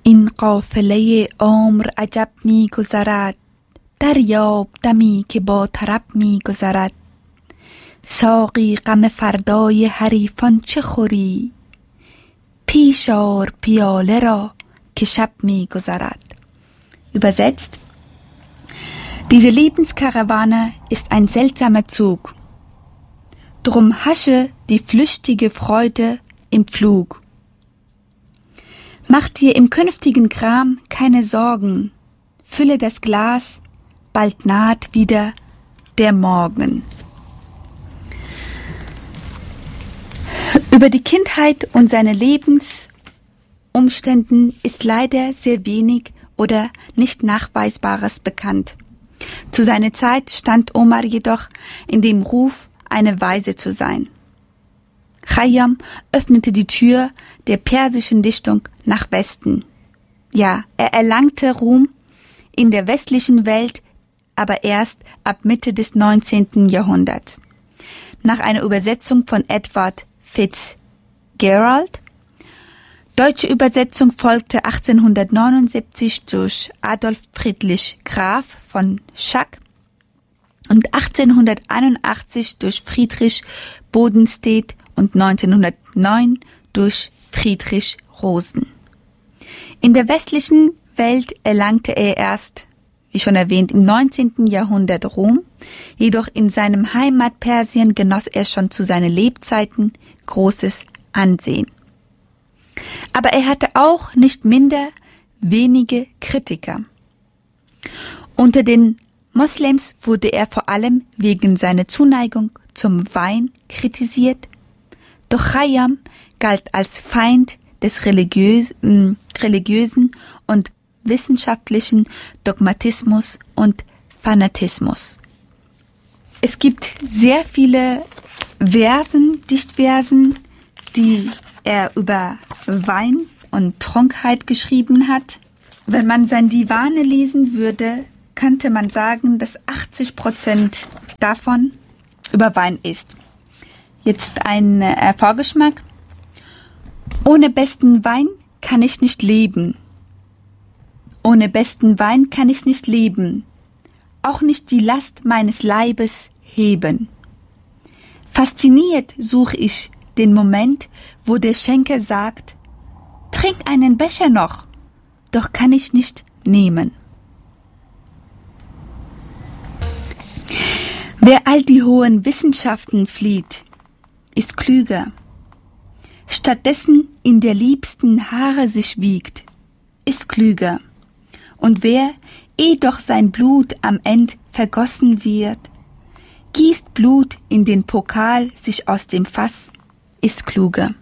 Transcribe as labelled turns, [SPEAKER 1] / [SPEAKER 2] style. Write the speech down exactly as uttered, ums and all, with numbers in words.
[SPEAKER 1] این قافله عمر عجب می گذرد، دریاب دمی که با طرب می گذرد. ساقی غم فردای حریفان چه خوری، پیش آر پیاله را که شب می گذرد. Übersetzt: Diese Lebenskarawane ist ein seltsamer Zug. Drum hasche die flüchtige Freude im Pflug. Mach dir im künftigen Gram keine Sorgen, fülle das Glas, bald naht wieder der Morgen. Über die Kindheit und seine Lebensumständen ist leider sehr wenig oder nicht Nachweisbares bekannt. Zu seiner Zeit stand Omar jedoch in dem Ruf, eine Weise zu sein. Khayyam öffnete die Tür der persischen Dichtung nach Westen. Ja, er erlangte Ruhm in der westlichen Welt, aber erst ab Mitte des neunzehnten Jahrhunderts. Nach einer Übersetzung von Edward Fitzgerald. Deutsche Übersetzung folgte achtzehnhundertneunundsiebzig durch Adolf Friedrich Graf von Schack und achtzehnhunderteinundachtzig durch Friedrich Bodenstedt und neunzehnhundertneun durch Friedrich Rosen. In der westlichen Welt erlangte er erst, wie schon erwähnt, im neunzehnten Jahrhundert Ruhm, jedoch in seinem Heimat Persien genoss er schon zu seinen Lebzeiten großes Ansehen. Aber er hatte auch nicht minder wenige Kritiker. Unter den Moslems wurde er vor allem wegen seiner Zuneigung zum Wein kritisiert, doch Khayyam galt als Feind des religiös, äh, religiösen und wissenschaftlichen Dogmatismus und Fanatismus. Es gibt sehr viele Versen, Dichtversen, die er über Wein und Trunkenheit geschrieben hat. Wenn man sein Divane lesen würde, könnte man sagen, dass achtzig Prozent davon über Wein ist. Jetzt ein äh, Vorgeschmack. Ohne besten Wein kann ich nicht leben. Ohne besten Wein kann ich nicht leben. Auch nicht die Last meines Leibes heben. Fasziniert suche ich den Moment, wo der Schenker sagt, trink einen Becher noch, doch kann ich nicht nehmen. Wer all die hohen Wissenschaften flieht, ist klüger. Stattdessen in der liebsten Haare sich wiegt, ist klüger. Und wer, eh doch sein Blut am End vergossen wird, gießt Blut in den Pokal sich aus dem Fass, ist kluger.